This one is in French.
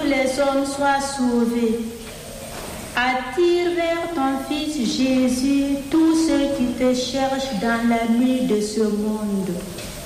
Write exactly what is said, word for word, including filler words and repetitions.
les hommes soient sauvés. Attire vers ton Fils Jésus tous ceux qui te cherchent dans la nuit de ce monde.